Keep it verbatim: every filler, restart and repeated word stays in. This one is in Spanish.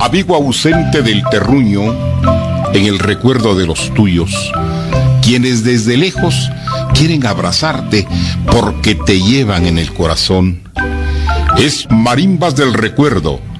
amigo ausente del terruño, en el recuerdo de los tuyos, quienes desde lejos quieren abrazarte porque te llevan en el corazón. Es Marimbas del Recuerdo,